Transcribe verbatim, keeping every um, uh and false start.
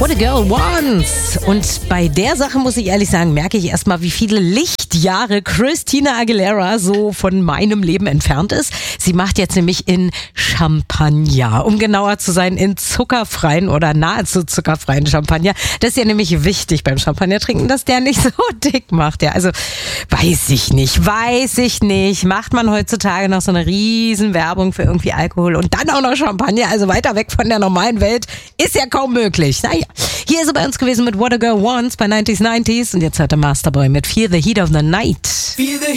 What a Girl Wants. Und bei der Sache muss ich ehrlich sagen, merke ich erstmal, wie viele Lichtjahre Christina Aguilera so von meinem Leben entfernt ist. Sie macht jetzt nämlich in Champagner, um genauer zu sein, in zuckerfreien oder nahezu zuckerfreien Champagner. Das ist ja nämlich wichtig beim Champagner trinken, dass der nicht so dick macht. Ja, also weiß ich nicht, weiß ich nicht. Macht man heutzutage noch so eine riesen Werbung für irgendwie Alkohol und dann auch noch Champagner, also weiter weg von der normalen Welt, ist ja kaum möglich. Naja, hier ist er bei uns gewesen mit What a Girl Wants bei neunzig neunzig und jetzt hört der Masterboy mit Feel the Heat of the Night.